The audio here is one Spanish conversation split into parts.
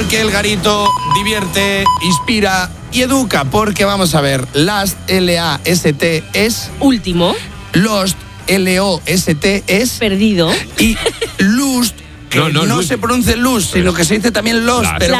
porque el garito divierte, inspira y educa. Porque vamos a ver, Last, L-A-S-T es... Último. Lost, L-O-S-T es... Perdido. Y Lust, que no se pronuncia Lust, sino que se dice también Lost, pero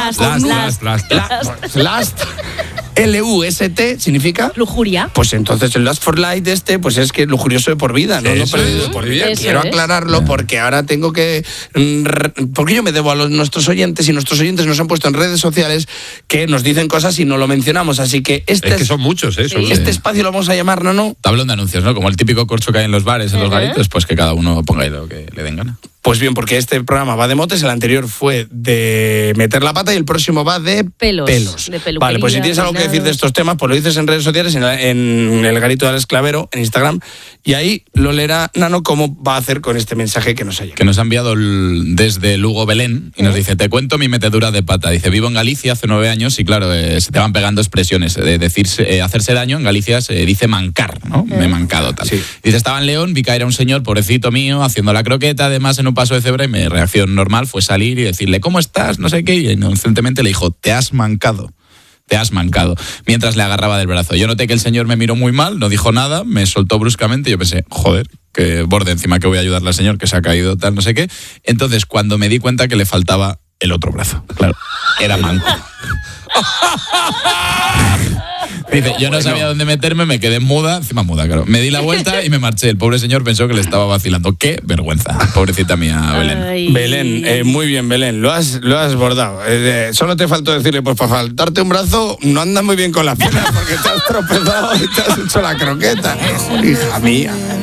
Last. L-U-S-T significa... Lujuria. Pues entonces el Lust for Light pues es que es lujurioso de por vida, no perdido de por vida. Quiero aclararlo porque ahora tengo que... Porque yo me debo a nuestros oyentes y nuestros oyentes nos han puesto en redes sociales que nos dicen cosas y no lo mencionamos, así que es que son muchos, ¿eh? Este espacio lo vamos a llamar, ¿no? Tablón de anuncios, ¿no? Como el típico corcho que hay en los bares, en los garitos, pues que cada uno ponga ahí lo que le den gana. Pues bien, porque este programa va de motes, el anterior fue de meter la pata y el próximo va de pelos. De peluquería. Vale, pues si tienes algo que decir de estos temas, pues lo dices en redes sociales, en el garito del esclavero, en Instagram, y ahí lo leerá Nano cómo va a hacer con este mensaje que nos ha llegado. Que nos ha enviado desde Lugo, Belén, y nos dice, te cuento mi metedura de pata. Dice, vivo en Galicia hace 9 años y claro, se te van pegando expresiones. De decirse, hacerse daño, en Galicia se dice mancar, ¿no? Me he mancado, tal. Sí. Dice, estaba en León, vi caer a un señor, pobrecito mío, haciendo la croqueta, además en un paso de cebra, y mi reacción normal fue salir y decirle, ¿cómo estás? No sé qué, y inocentemente le dijo, te has mancado, mientras le agarraba del brazo. Yo noté que el señor me miró muy mal, no dijo nada, me soltó bruscamente y yo pensé, joder, que borde encima que voy a ayudarle al señor que se ha caído, tal, no sé qué. Entonces, cuando me di cuenta que le faltaba el otro brazo, claro, era manco. Dice, yo no sabía dónde meterme, me quedé muda, claro. Me di la vuelta y me marché. El pobre señor pensó que le estaba vacilando. ¡Qué vergüenza! Pobrecita mía, Belén. Ay. Belén, muy bien, Belén, lo has bordado. Solo te faltó decirle, pues para faltarte un brazo, no andas muy bien con las piernas porque te has tropezado y te has hecho la croqueta. Hija mía.